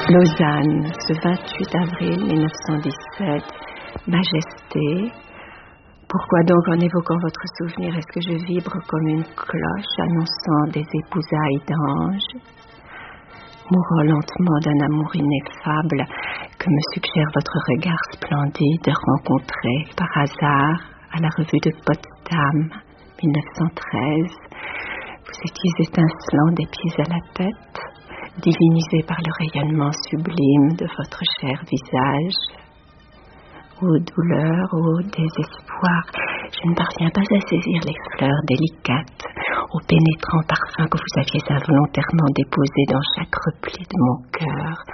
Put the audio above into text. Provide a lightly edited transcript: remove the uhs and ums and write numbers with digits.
Lausanne, ce 28 avril 1917, Majesté. Pourquoi donc, en évoquant votre souvenir, est-ce que je vibre comme une cloche annonçant des épousailles d'anges? Mourant lentement d'un amour ineffable que me suggère votre regard splendide rencontré par hasard à la revue de Potsdam, 1913. Vous étiez étincelant des pieds à la tête, divinisé par le rayonnement sublime de votre cher visage. Ô douleur, ô désespoir, je ne parviens pas à saisir les fleurs délicates, au pénétrant parfum que vous aviez involontairement déposé dans chaque repli de mon cœur.